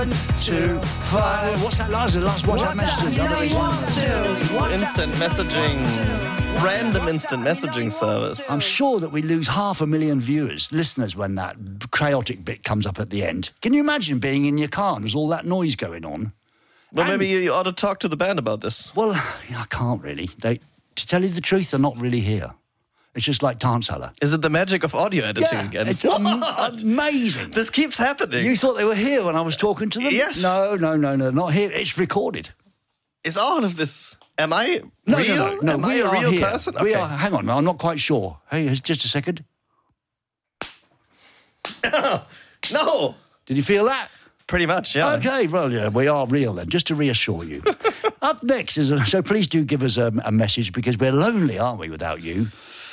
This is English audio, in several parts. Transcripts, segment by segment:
2, 5. What's that, Lars? The last WhatsApp message. Instant messaging. Random instant messaging service. I'm sure that we lose 500,000 viewers, listeners, when that chaotic bit comes up at the end. Can you imagine being in your car and there's all that noise going on? Well, maybe you ought to talk to the band about this. Well, I can't really. To tell you the truth, they're not really here. It's just like Tanzhaler. Is it the magic of audio editing again? It's amazing. This keeps happening. You thought they were here when I was talking to them? Yes. No, not here. It's recorded. Is all of this... Am I No, real? no, Am I a real person? We Okay. are. Hang on, I'm not quite sure. Hey, just a second. No. Did you feel that? Pretty much, yeah. Okay, well, yeah, we are real then, just to reassure you. Up next is, so please do give us a message because we're lonely, aren't we, without you?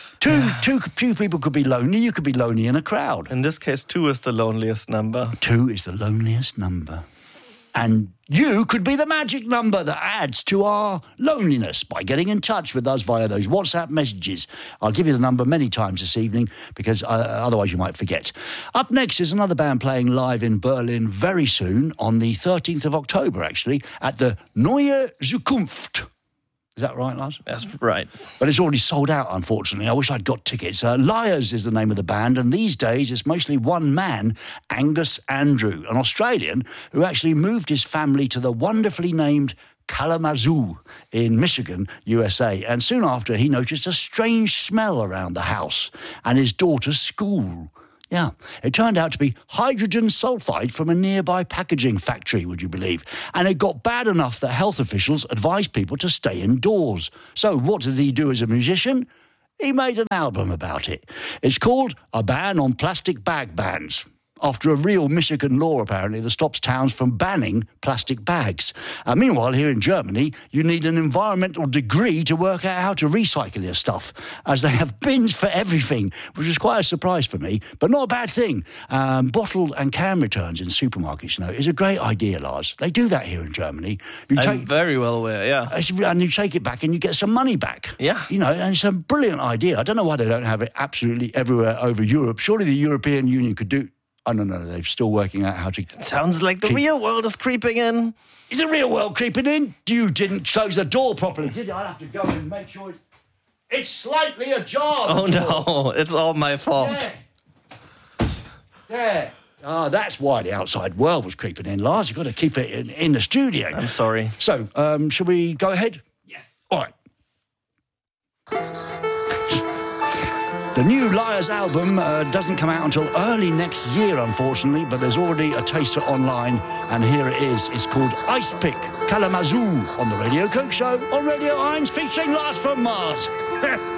Two people could be lonely. You could be lonely in a crowd. In this case, 2 is the loneliest number. 2 is the loneliest number. And you could be the magic number that adds to our loneliness by getting in touch with us via those WhatsApp messages. I'll give you the number many times this evening because otherwise you might forget. Up next is another band playing live in Berlin very soon, on the 13th of October, actually, at the Neue Zukunft. Is that right, Lars? That's right. But it's already sold out, unfortunately. I wish I'd got tickets. Liars is the name of the band, and these days it's mostly one man, Angus Andrew, an Australian who actually moved his family to the wonderfully named Kalamazoo in Michigan, USA. And soon after, he noticed a strange smell around the house and his daughter's school. Yeah, it turned out to be hydrogen sulfide from a nearby packaging factory, would you believe? And it got bad enough that health officials advised people to stay indoors. So what did he do as a musician? He made an album about it. It's called A Ban on Plastic Bag Bans, after a real Michigan law, apparently, that stops towns from banning plastic bags. Meanwhile, here in Germany, you need an environmental degree to work out how to recycle your stuff, as they have bins for everything, which is quite a surprise for me, but not a bad thing. Bottled and can returns in supermarkets, you know, is a great idea, Lars. They do that here in Germany. I'm very well aware, yeah. And you take it back and you get some money back. Yeah. You know, and it's a brilliant idea. I don't know why they don't have it absolutely everywhere over Europe. Surely the European Union could do... Oh, no, they're still working out how to... It sounds like the real world is creeping in. Is the real world creeping in? You didn't close the door properly, did you? I'll have to go and make sure it's slightly ajar. Oh, no, it's all my fault. Yeah. Oh, that's why the outside world was creeping in, Lars. You've got to keep it in the studio. I'm sorry. So, shall we go ahead? Yes. All right. The new Liars album doesn't come out until early next year, unfortunately, but there's already a taster online, and here it is. It's called Ice Pick Kalamazoo on the Radio Coke Show on Radio 1, featuring Lars from Mars.